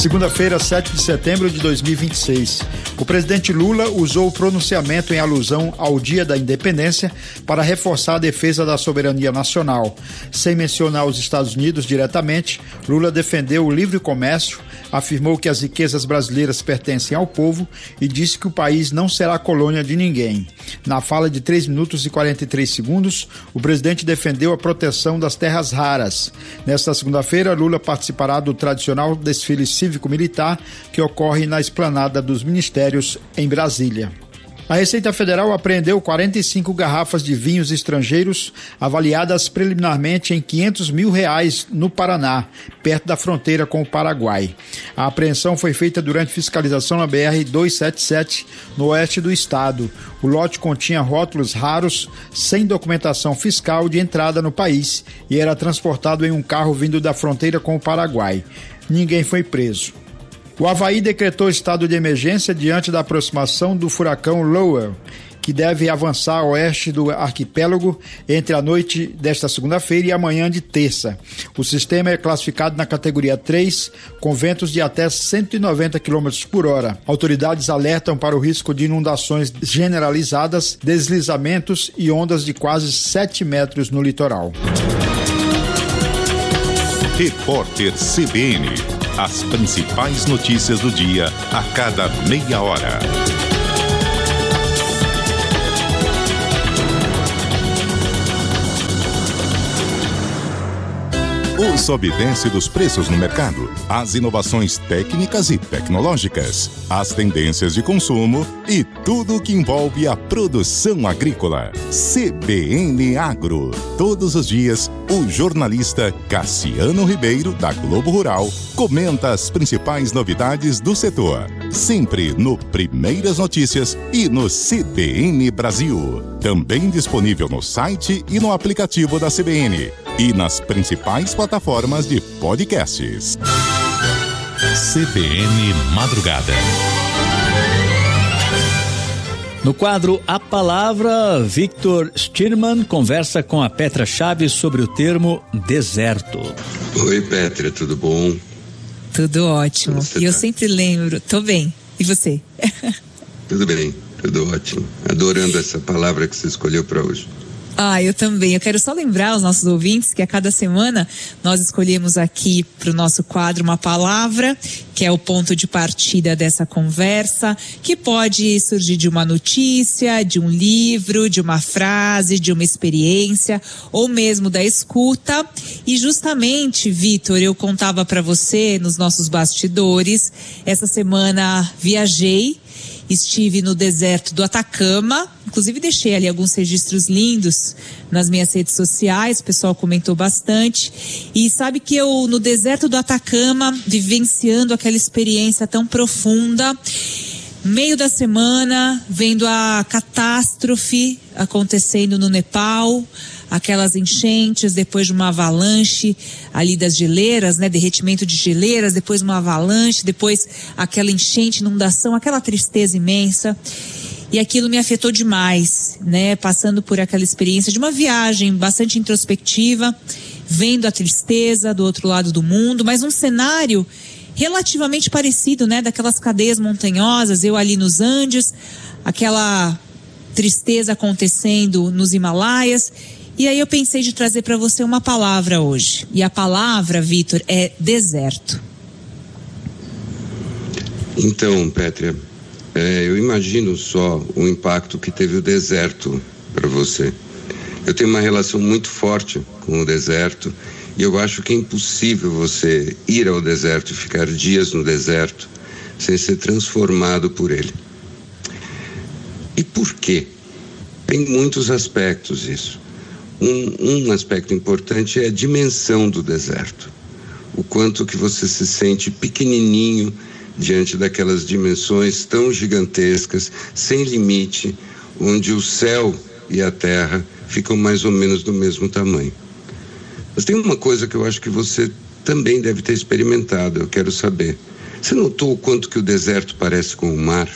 Segunda-feira, 7 de setembro de 2026. O presidente Lula usou o pronunciamento em alusão ao Dia da Independência para reforçar a defesa da soberania nacional. Sem mencionar os Estados Unidos diretamente, Lula defendeu o livre comércio, afirmou que as riquezas brasileiras pertencem ao povo e disse que o país não será colônia de ninguém. Na fala de 3 minutos e 43 segundos, o presidente defendeu a proteção das terras raras. Nesta segunda-feira, Lula participará do tradicional desfile cívico-militar que ocorre na esplanada dos ministérios em Brasília. A Receita Federal apreendeu 45 garrafas de vinhos estrangeiros avaliadas preliminarmente em R$500 mil no Paraná, perto da fronteira com o Paraguai. A apreensão foi feita durante fiscalização na BR-277, no oeste do estado. O lote continha rótulos raros, sem documentação fiscal de entrada no país e era transportado em um carro vindo da fronteira com o Paraguai. Ninguém foi preso. O Avaí decretou estado de emergência diante da aproximação do furacão Lowell, que deve avançar a oeste do arquipélago entre a noite desta segunda-feira e amanhã de terça. O sistema é classificado na categoria 3, com ventos de até 190 km por hora. Autoridades alertam para o risco de inundações generalizadas, deslizamentos e ondas de quase 7 metros no litoral. Repórter CBN. As principais notícias do dia a cada meia hora. O sobe e desce dos preços no mercado, as inovações técnicas e tecnológicas, as tendências de consumo e tudo o que envolve a produção agrícola. CBN Agro. Todos os dias, o jornalista Cassiano Ribeiro, da Globo Rural, comenta as principais novidades do setor. Sempre no Primeiras Notícias e no CBN Brasil. Também disponível no site e no aplicativo da CBN. E nas principais plataformas de podcasts. CBN Madrugada. No quadro A Palavra, Victor Stirman conversa com a Petra Chaves sobre o termo deserto. Oi, Petra, tudo bom? Tudo ótimo. E eu sempre lembro, tô bem. E você? Tudo bem, tudo ótimo. Adorando essa palavra que você escolheu para hoje. Eu também. Eu quero só lembrar aos nossos ouvintes que a cada semana nós escolhemos aqui para o nosso quadro uma palavra, que é o ponto de partida dessa conversa, que pode surgir de uma notícia, de um livro, de uma frase, de uma experiência, ou mesmo da escuta. E justamente, Vitor, eu contava para você nos nossos bastidores, essa semana viajei, estive no deserto do Atacama, inclusive deixei ali alguns registros lindos nas minhas redes sociais, o pessoal comentou bastante. E sabe que eu, no deserto do Atacama, vivenciando aquela experiência tão profunda, meio da semana, vendo a catástrofe acontecendo no Nepal, aquelas enchentes, depois de uma avalanche ali das geleiras, né, derretimento de geleiras, depois uma avalanche, depois aquela enchente, inundação, aquela tristeza imensa. E aquilo me afetou demais, né, passando por aquela experiência de uma viagem bastante introspectiva, vendo a tristeza do outro lado do mundo, mas um cenário relativamente parecido, né, daquelas cadeias montanhosas, eu ali nos Andes, aquela tristeza acontecendo nos Himalaias. E aí eu pensei de trazer para você uma palavra hoje. E a palavra, Vitor, é deserto. Então, Petra, eu imagino só o impacto que teve o deserto para você. Eu tenho uma relação muito forte com o deserto e eu acho que é impossível você ir ao deserto e ficar dias no deserto sem ser transformado por ele. E por quê? Tem muitos aspectos isso. Um aspecto importante é a dimensão do deserto. O quanto que você se sente pequenininho diante daquelas dimensões tão gigantescas, sem limite, onde o céu e a terra ficam mais ou menos do mesmo tamanho. Mas tem uma coisa que eu acho que você também deve ter experimentado, eu quero saber. Você notou o quanto que o deserto parece com o mar?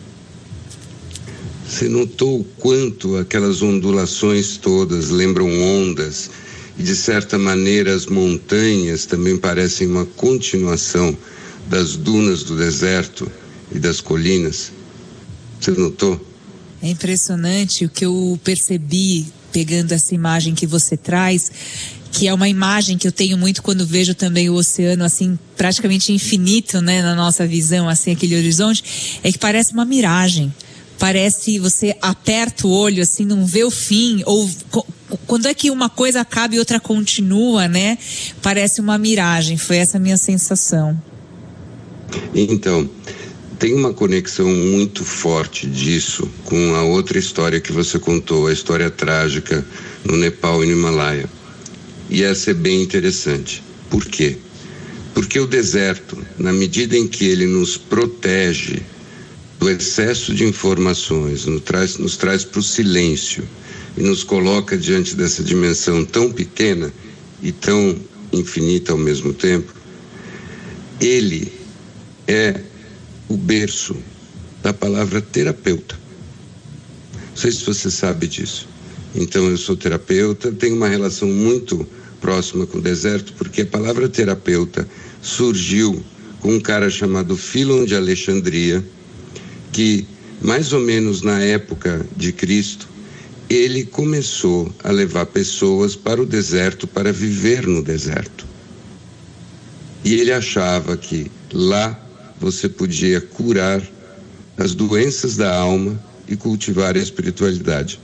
Você notou o quanto aquelas ondulações todas lembram ondas e, de certa maneira, as montanhas também parecem uma continuação das dunas do deserto e das colinas. Você notou? É impressionante o que eu percebi pegando essa imagem que você traz, que é uma imagem que eu tenho muito quando vejo também o oceano assim praticamente infinito, né, na nossa visão, assim, aquele horizonte, é que parece uma miragem. Parece, você aperta o olho assim, não vê o fim, ou quando é que uma coisa acaba e outra continua, né? Parece uma miragem, foi essa a minha sensação. Então, tem uma conexão muito forte disso com a outra história que você contou, a história trágica no Nepal e no Himalaia. E essa é bem interessante. Por quê? Porque o deserto, na medida em que ele nos protege do excesso de informações, nos traz para o silêncio e nos coloca diante dessa dimensão tão pequena e tão infinita ao mesmo tempo, ele é o berço da palavra terapeuta. Não sei se você sabe disso. Então, eu sou terapeuta, tenho uma relação muito próxima com o deserto, porque a palavra terapeuta surgiu com um cara chamado Philon de Alexandria, que, mais ou menos na época de Cristo, ele começou a levar pessoas para o deserto para viver no deserto. E ele achava que lá você podia curar as doenças da alma e cultivar a espiritualidade.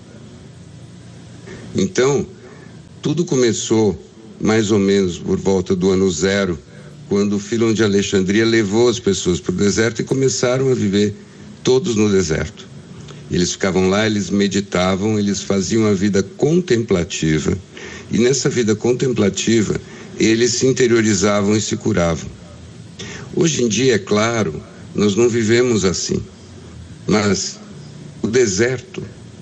Então, tudo começou mais ou menos por volta do ano 0, quando o Philon de Alexandria levou as pessoas para o deserto e começaram a viver todos no deserto. Eles ficavam lá, eles meditavam, eles faziam a vida contemplativa, e nessa vida contemplativa eles se interiorizavam e se curavam. Hoje em dia, é claro, nós não vivemos assim, mas o deserto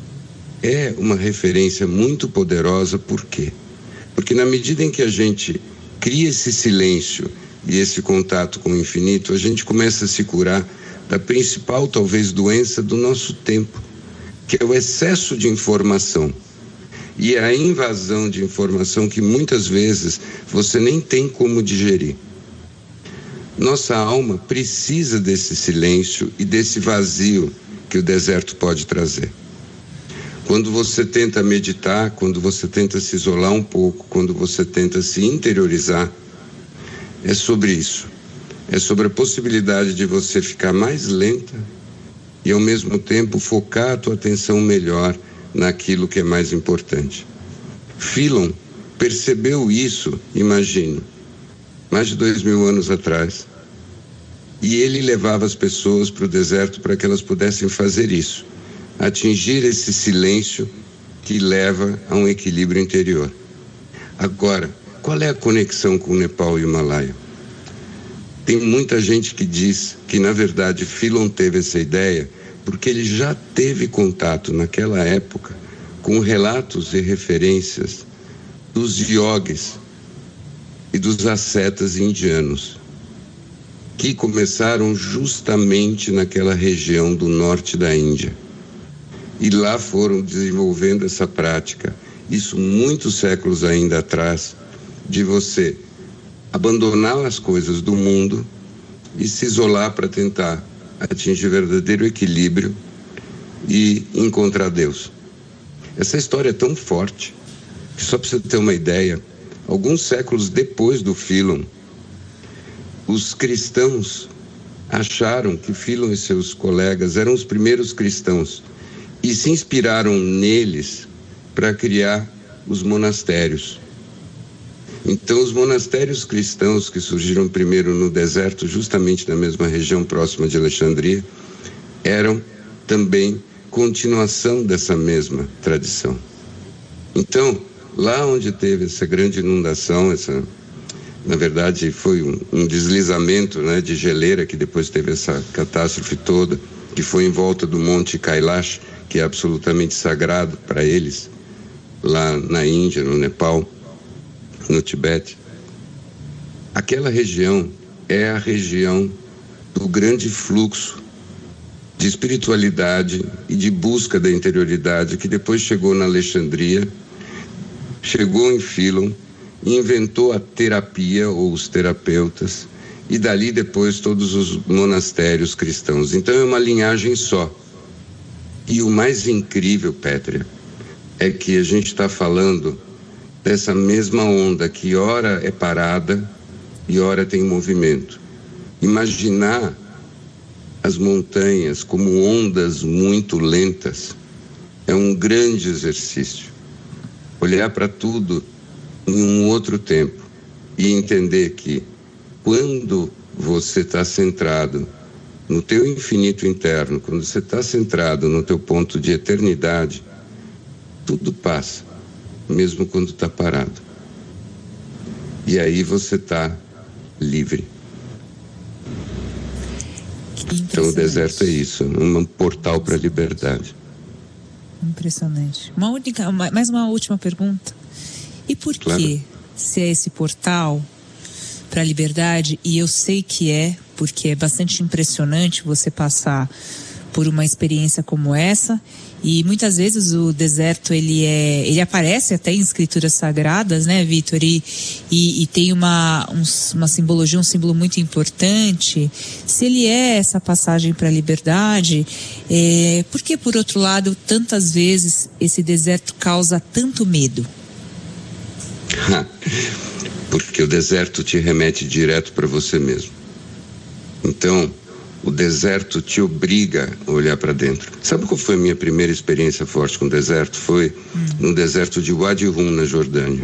é uma referência muito poderosa. Por quê? Porque na medida em que a gente cria esse silêncio e esse contato com o infinito, a gente começa a se curar da principal, talvez, doença do nosso tempo, que é o excesso de informação e a invasão de informação que muitas vezes você nem tem como digerir. Nossa alma precisa desse silêncio e desse vazio que o deserto pode trazer. Quando você tenta meditar, quando você tenta se isolar um pouco, quando você tenta se interiorizar, é sobre isso. É sobre a possibilidade de você ficar mais lenta e, ao mesmo tempo, focar a tua atenção melhor naquilo que é mais importante. Philon percebeu isso, imagino, mais de 2000 anos atrás. E ele levava as pessoas para o deserto para que elas pudessem fazer isso, atingir esse silêncio que leva a um equilíbrio interior. Agora, qual é a conexão com o Nepal e o Himalaia? Tem muita gente que diz que, na verdade, Philon teve essa ideia porque ele já teve contato, naquela época, com relatos e referências dos yogis e dos ascetas indianos, que começaram justamente naquela região do norte da Índia. E lá foram desenvolvendo essa prática, isso muitos séculos ainda atrás, de você abandonar as coisas do mundo e se isolar para tentar atingir verdadeiro equilíbrio e encontrar Deus. Essa história é tão forte que, só para você ter uma ideia, alguns séculos depois do Philon, os cristãos acharam que Philon e seus colegas eram os primeiros cristãos e se inspiraram neles para criar os monastérios. Então, os monastérios cristãos que surgiram primeiro no deserto, justamente na mesma região próxima de Alexandria, eram também continuação dessa mesma tradição. Então, lá onde teve essa grande inundação, na verdade foi um deslizamento, né, de geleira, que depois teve essa catástrofe toda, que foi em volta do Monte Kailash, que é absolutamente sagrado para eles, lá na Índia, no Nepal, no Tibete. Aquela região é a região do grande fluxo de espiritualidade e de busca da interioridade, que depois chegou na Alexandria, chegou em Philon, inventou a terapia ou os terapeutas, e dali depois todos os monastérios cristãos. Então é uma linhagem só. E o mais incrível, Pétria, é que a gente está falando dessa mesma onda que ora é parada e ora tem movimento. Imaginar as montanhas como ondas muito lentas é um grande exercício. Olhar para tudo em um outro tempo e entender que quando você está centrado no teu infinito interno, quando você está centrado no teu ponto de eternidade, tudo passa, mesmo quando está parado. E aí você está livre. Então o deserto é isso, um portal para a liberdade. Impressionante. Mais uma última pergunta. E por que, se é esse portal para a liberdade, e eu sei que é, porque é bastante impressionante você passar por uma experiência como essa, e muitas vezes o deserto ele aparece até em escrituras sagradas, né, Vitor? E tem uma simbologia, um símbolo muito importante. Se ele é essa passagem para a liberdade, por que, por outro lado, tantas vezes esse deserto causa tanto medo? Porque o deserto te remete direto para você mesmo. Então, o deserto te obriga a olhar para dentro. Sabe qual foi a minha primeira experiência forte com o deserto? Foi no deserto de Wadi Rum, na Jordânia.